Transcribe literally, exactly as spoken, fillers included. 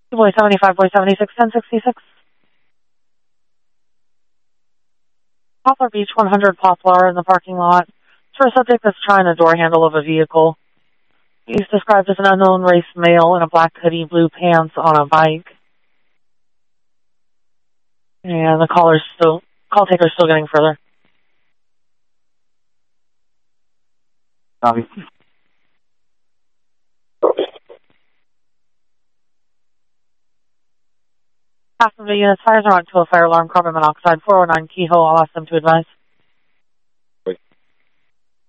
Boy seventy-five, boy seventy-six, ten sixty-six. Poplar Beach, one hundred Poplar in the parking lot. For a subject that's trying the door handle of a vehicle. He's described as an unknown race male in a black hoodie, blue pants on a bike. And the caller's still, call taker's still getting further. Copy. Half of the unit's fires are on to a fire alarm, carbon monoxide, four oh nine Kehoe. I'll ask them to advise.